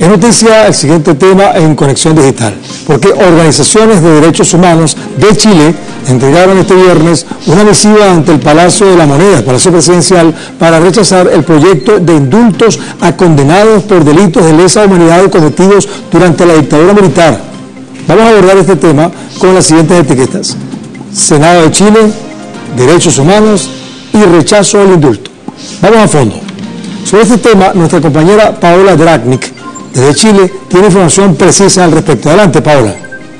Es noticia el siguiente tema en Conexión Digital, porque organizaciones de derechos humanos de Chile entregaron este viernes una misiva ante el Palacio de la Moneda, Palacio Presidencial, para rechazar el proyecto de indultos a condenados por delitos de lesa humanidad cometidos durante la dictadura militar. Vamos a abordar este tema con las siguientes etiquetas: Senado de Chile, derechos humanos y rechazo al indulto. Vamos a fondo. Sobre este tema, nuestra compañera Paola Dragnik, desde Chile, tiene información precisa al respecto. Adelante, Paola.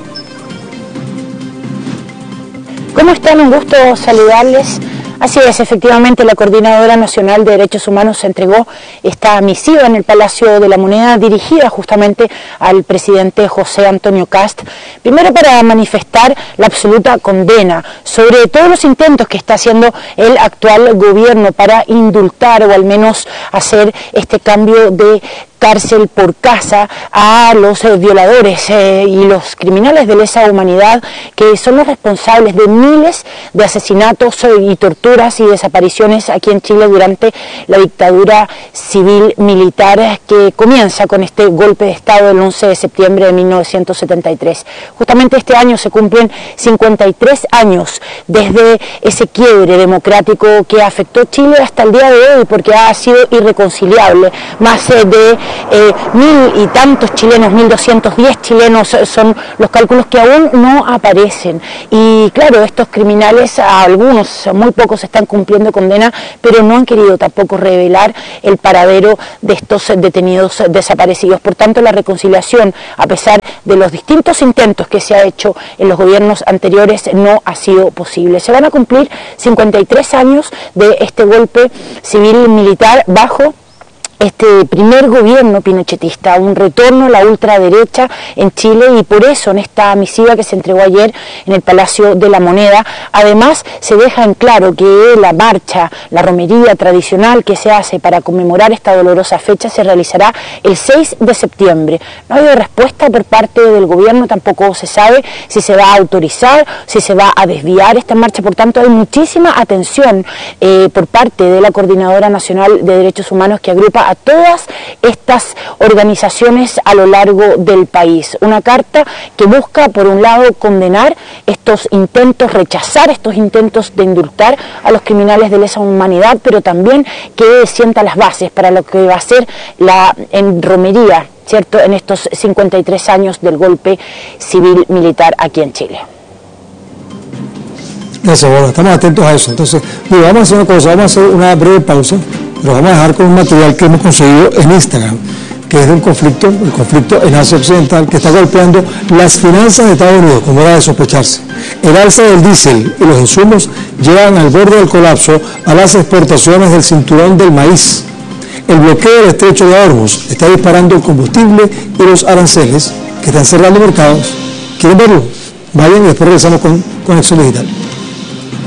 ¿Cómo están? Un gusto saludarles. Así es, efectivamente, la Coordinadora Nacional de Derechos Humanos entregó esta misiva en el Palacio de la Moneda dirigida justamente al presidente José Antonio Kast, primero para manifestar la absoluta condena sobre todos los intentos que está haciendo el actual gobierno para indultar o al menos hacer este cambio de cárcel por casa a los violadores y los criminales de lesa humanidad, que son los responsables de miles de asesinatos y torturas y desapariciones aquí en Chile durante la dictadura civil militar que comienza con este golpe de Estado el 11 de septiembre de 1973. Justamente este año se cumplen 53 años desde ese quiebre democrático que afectó Chile hasta el día de hoy, porque ha sido irreconciliable. Más de 1.000 y tantos chilenos, 1.210 chilenos son los cálculos que aún no aparecen. Y claro, estos criminales, a algunos, muy pocos, están cumpliendo condena, pero no han querido tampoco revelar el paradero de estos detenidos desaparecidos. Por tanto, la reconciliación, a pesar de los distintos intentos que se ha hecho en los gobiernos anteriores, no ha sido posible. Se van a cumplir 53 años de este golpe civil militar bajo este primer gobierno pinochetista, un retorno a la ultraderecha en Chile, y por eso en esta misiva que se entregó ayer en el Palacio de la Moneda, además se deja en claro que la marcha, la romería tradicional que se hace para conmemorar esta dolorosa fecha se realizará el 6 de septiembre. No ha habido respuesta por parte del gobierno, tampoco se sabe si se va a autorizar, si se va a desviar esta marcha. Por tanto, hay muchísima atención por parte de la Coordinadora Nacional de Derechos Humanos, que agrupa a todas estas organizaciones a lo largo del país. Una carta que busca, por un lado, condenar estos intentos, rechazar estos intentos de indultar a los criminales de lesa humanidad, pero también que sienta las bases para lo que va a ser la romería, ¿cierto?, en estos 53 años del golpe civil militar aquí en Chile. Gracias, bueno, estamos atentos a eso. Entonces, vamos a hacer una cosa, vamos a hacer una breve pausa, pero vamos a dejar con un material que hemos conseguido en Instagram, que es de un conflicto, el conflicto en Asia Occidental, que está golpeando las finanzas de Estados Unidos, como era de sospecharse. El alza del diésel y los insumos llevan al borde del colapso a las exportaciones del cinturón del maíz. El bloqueo del estrecho de Hormuz está disparando el combustible y los aranceles que están cerrando mercados. ¿Quieren verlo? Vayan y después regresamos con Conexión Digital.